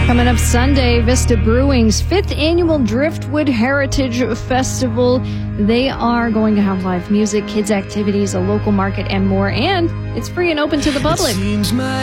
Coming up Sunday, Vista Brewing's 5th annual Driftwood Heritage Festival. They are going to have live music, kids activities, a local market, and more. And it's free and open to the public.